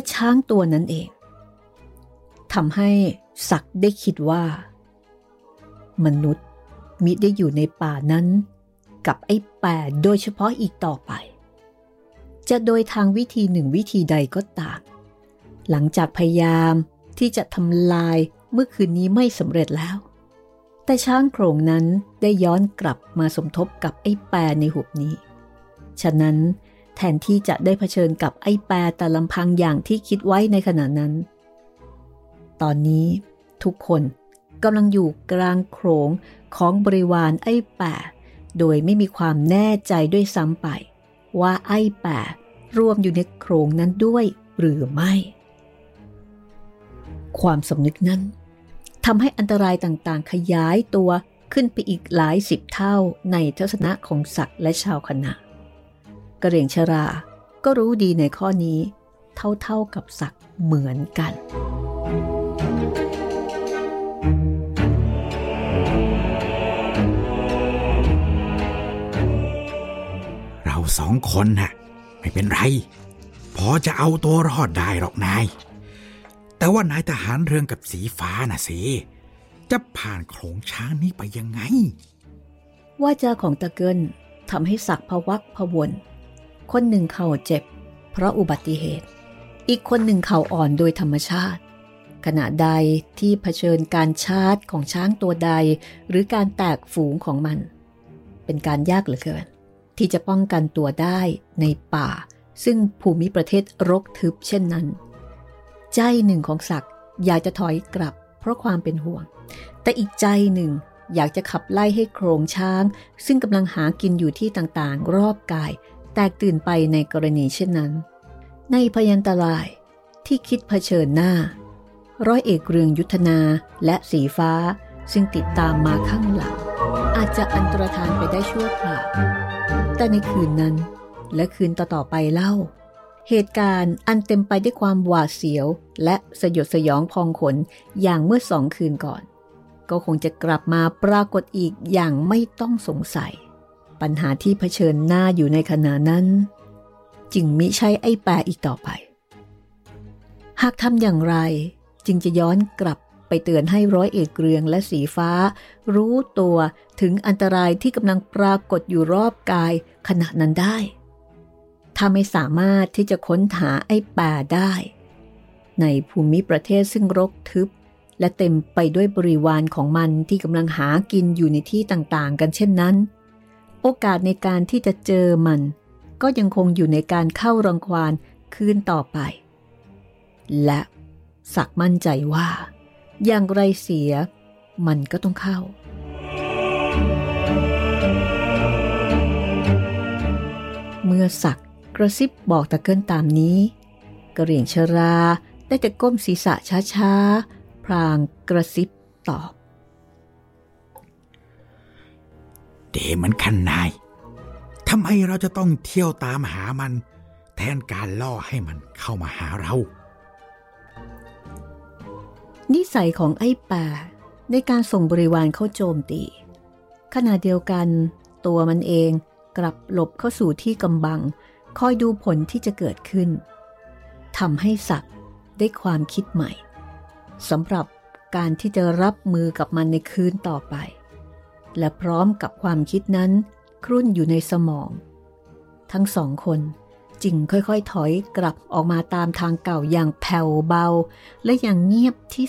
ช้างตัวนั้นเองทำให้ศักดิ์ได้คิดว่ามนุษย์มิได้อยู่ในป่านั้นกับไอ้แปดโดยเฉพาะอีกต่อไปจะโดยทางวิธีหนึ่งวิธีใดก็ตามหลังจากพยายามที่จะทำลายเมื่อคืนนี้ไม่สำเร็จแล้วแต่ช้างโขลงนั้นได้ย้อนกลับมาสมทบกับไอ้แปรในหุบนี้ฉะนั้นแทนที่จะได้เผชิญกับไอ้แปรแต่ลำพังอย่างที่คิดไว้ในขณะนั้นตอนนี้ทุกคนกำลังอยู่กลางโขลงของบริวารไอ้แปรโดยไม่มีความแน่ใจด้วยซ้ำไปว่าไอ้แปรรวมอยู่ในโขลงนั้นด้วยหรือไม่ความสำนึกนั้นทำให้อันตรายต่างๆขยายตัวขึ้นไปอีกหลายสิบเท่าในทัศนะของศักดิ์และชาวคณะกระเหรี่ยงชราก็รู้ดีในข้อนี้เท่ากับศักดิ์เหมือนกันเราสองคนน่ะไม่เป็นไรพอจะเอาตัวรอดได้หรอกนายแต่ว่านายทหารเรืองกับสีฟ้าน่ะสิจะผ่านโขลงช้างนี้ไปยังไงว่าจาของตะเกิลทำให้ศักดิ์พวักพวนคนหนึ่งเข่าเจ็บเพราะอุบัติเหตุอีกคนหนึ่งเข่าอ่อนโดยธรรมชาติขณะใดที่เผชิญการชาร์จของช้างตัวใดหรือการแตกฝูงของมันเป็นการยากเหลือเกินที่จะป้องกันตัวได้ในป่าซึ่งภูมิประเทศรกทึบเช่นนั้นใจหนึ่งของศักดิ์อยากจะถอยกลับเพราะความเป็นห่วงแต่อีกใจหนึ่งอยากจะขับไล่ให้โขลงช้างซึ่งกำลังหากินอยู่ที่ต่างๆรอบกายแตกตื่นไปในกรณีเช่นนั้นในพยันตรายที่คิดเผชิญหน้าร้อยเอกเรืองยุทธนาและสีฟ้าซึ่งติดตามมาข้างหลังอาจจะอันตรธานไปได้ชั่วคราวแต่ในคืนนั้นและคืนต่อๆไปเล่าเหตุการณ์อันเต็มไปด้วยความหวาดเสียวและสยดสยองพองขนอย่างเมื่อ2 คืนก่อนก็คงจะกลับมาปรากฏอีกอย่างไม่ต้องสงสัยปัญหาที่เผชิญหน้าอยู่ในขณะนั้นจึงมิใช่ไอ้แปรอีกต่อไปหากทำอย่างไรจึงจะย้อนกลับไปเตือนให้ร้อยเอกเรืองและสีฟ้ารู้ตัวถึงอันตรายที่กำลังปรากฏอยู่รอบกายขณะนั้นได้ถ้าไม่สามารถที่จะค้นหาไอ้แปรได้ในภูมิประเทศซึ่งรกทึบและเต็มไปด้วยบริวารของมันที่กำลังหากินอยู่ในที่ต่างๆกันเช่นนั้นโอกาสในการที่จะเจอมันก็ยังคงอยู่ในการเข้ารังควานคืนต่อไปและศักดิ์มั่นใจว่าอย่างไรเสียมันก็ต้องเข้าเมื่อศักดิ์กระซิบบอกตะเกิลตามนี้กระเหรี่ยงชราได้แต่ก้มศีรษะช้าๆพลางกระซิบตอบเดมันคันนายทำไมเราจะต้องเที่ยวตามหามันแทนการล่อให้มันเข้ามาหาเรานิสัยของไอ้แปรในการส่งบริวารเข้าโจมตีขณะเดียวกันตัวมันเองกลับหลบเข้าสู่ที่กำบังคอยดูผลที่จะเกิดขึ้นทำให้ศักดิ์ได้ความคิดใหม่สำหรับการที่จะรับมือกับมันในคืนต่อไปและพร้อมกับความคิดนั้นครุ่นอยู่ในสมองทั้งสองคนจึงค่อยๆถอยกลับออกมาตามทางเก่าอย่างแผ่วเบาและอย่างเงียบที่